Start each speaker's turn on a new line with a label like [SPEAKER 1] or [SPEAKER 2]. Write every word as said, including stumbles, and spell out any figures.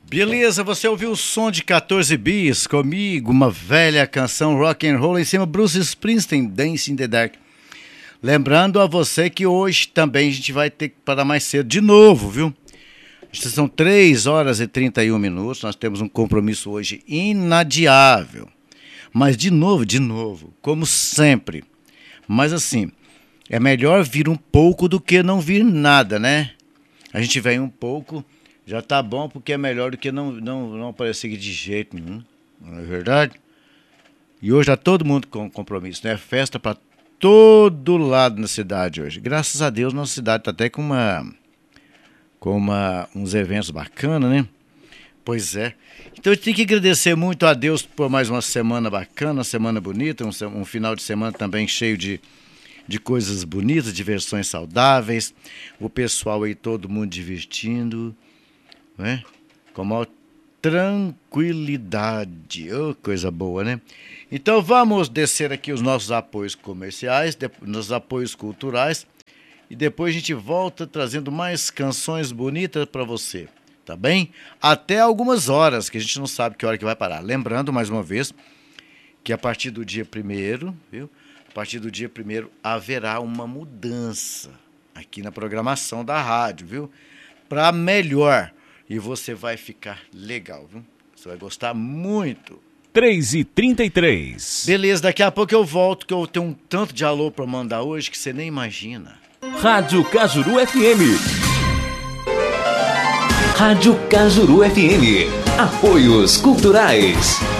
[SPEAKER 1] Beleza, você ouviu o som de quatorze Bis comigo, uma velha canção rock and roll em cima Bruce Springsteen, Dancing in the Dark. Lembrando a você que hoje também a gente vai ter que parar mais cedo de novo, viu? São três horas e trinta e um minutos, nós temos um compromisso hoje inadiável. Mas de novo, de novo, como sempre. Mas assim, é melhor vir um pouco do que não vir nada, né? A gente vem um pouco... Já tá bom, porque é melhor do que não, não, não aparecer aqui de jeito nenhum, não é verdade? E hoje tá todo mundo com compromisso, né? Festa para todo lado na cidade hoje. Graças a Deus, nossa cidade tá até com uma, com uma, uns eventos bacanas, né? Pois é. Então eu tenho que agradecer muito a Deus por mais uma semana bacana, uma semana bonita, um, um final de semana também cheio de, de coisas bonitas, diversões saudáveis, o pessoal aí, todo mundo divertindo. Né? Com maior tranquilidade, oh, coisa boa, né? Então vamos descer aqui os nossos apoios comerciais, nossos apoios culturais, e depois a gente volta trazendo mais canções bonitas para você, tá bem? Até algumas horas, que a gente não sabe que hora que vai parar. Lembrando, mais uma vez, que a partir do dia primeiro, viu? A partir do dia primeiro haverá uma mudança aqui na programação da rádio, viu? Para melhor. E você vai ficar legal, viu? Você vai gostar muito.
[SPEAKER 2] três e trinta e três.
[SPEAKER 1] Beleza, daqui a pouco eu volto, que eu tenho um tanto de alô pra mandar hoje que você nem imagina.
[SPEAKER 2] Rádio Cajuru F M.
[SPEAKER 3] Rádio Cajuru F M. Apoios culturais.